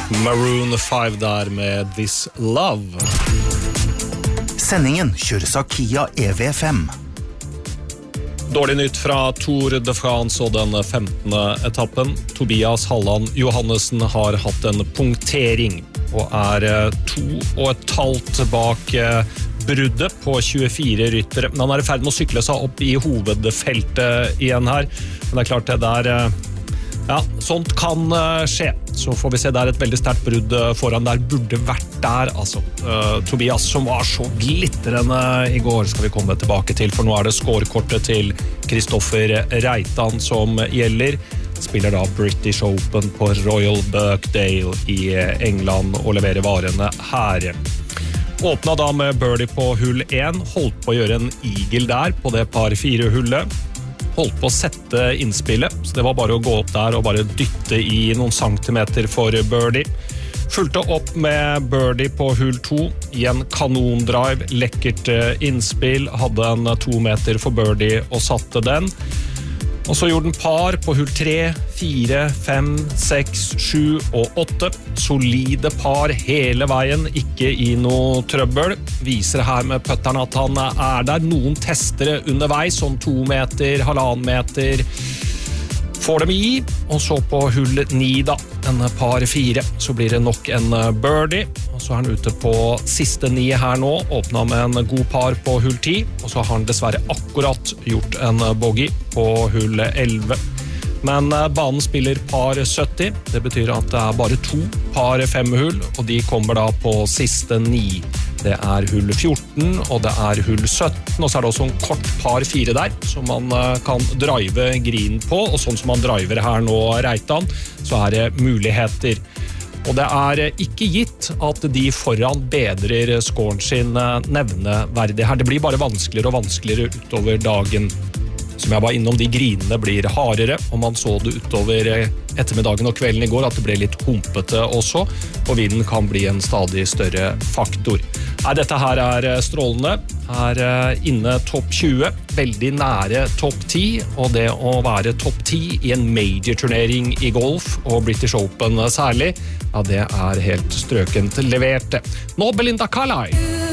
Maroon 5 der med This Love. Sendingen kjøres av Kia EV5. Dårlig nytt fra Tour de France og den 15. etappen. Tobias Halland Johannessen har hatt en punktering og 2,5 bak bruddet på 24 ryttere. Men han i ferd med å sykle seg opp i hovedfeltet igjen her. Men det klart det der... Ja, sånt kan skje. Så får vi se, det et veldig sterkt brudd foran der. Burde vært der, altså. Tobias, som var så glittrende i går, skal vi komme tilbake til, for nå det scorekortet til Kristoffer Reitan som gjelder. Spiller da British Open på Royal Birkdale i England og leverer varene her. Åpnet da med birdie på hull 1, holdt på å gjøre en eagle der på det par 4-hullet. Holdt på å sette innspillet, så det var bare å gå opp der og bare dytte i noen centimeter for birdie. Fulgte opp med birdie på hull 2 i en kanondrive, lekkert innspill, hadde en 2 meter for birdie og satte den. Og så gjorde den par på hull 3, 4, 5, 6, 7 og 8. Solide par hele veien, ikke i noe trøbbel. Viser her med putteren at han der. Noen testere underveis, sånn 2 meter, 1,5 meter. Får dem i, og så på hull 9 da, en par 4, så blir det nok en birdie, og så han ute på siste 9 her nå, åpnet med en god par på hull 10, og så har han dessverre akkurat gjort en bogey på hull 11. Men banen spiller par 70, det betyr at det bare 2 par 5-hull, og de kommer da på siste 9. Det hull 14, og det hull 17, og så det også en kort par 4 der, som man kan drive green på, og sånn som man driver her nå, Reitan, så det muligheter. Og det ikke gitt at de foran bedrer scoren sin nevneverdig her. Det blir bare vanskeligere og vanskeligere utover dagen. Som jeg var innom, de grinene blir hardere, og man så det utover ettermiddagen og kvelden i går, at det ble litt humpete også, og vinden kan bli en stadig større faktor. Dette her strålende, inne topp 20, veldig nære topp 10, og det å være topp 10 i en major-turnering i golf, og British Open særlig, ja, det helt strøkent levert. Nå Belinda Carlisle.